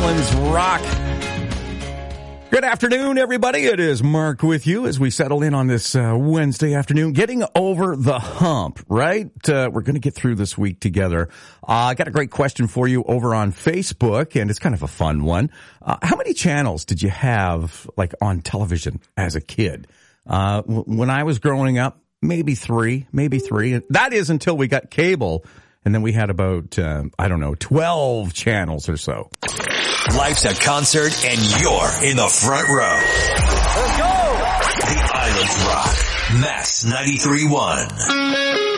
Islands rock. Good afternoon, everybody. It is Mark with you as we settle in on this Wednesday afternoon, getting over the hump, right? We're going to get through this week together. I got a great question for you over on Facebook, and it's kind of a fun one. How many channels did you have, like, on television as a kid? When I was growing up, maybe three. That is until we got cable, and then we had about, 12 channels or so. Life's a concert, and you're in the front row. Let's go! The Island Rock, Mass 93.1.